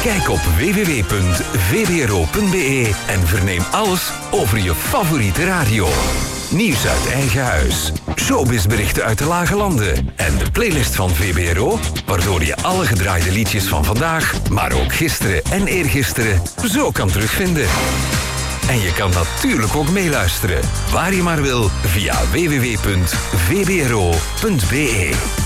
Kijk op www.vbro.be en verneem alles over je favoriete radio. Nieuws uit eigen huis, showbizberichten uit de lage landen en de playlist van VBRO, waardoor je alle gedraaide liedjes van vandaag, maar ook gisteren en eergisteren, zo kan terugvinden. En je kan natuurlijk ook meeluisteren, waar je maar wil, via www.vbro.be.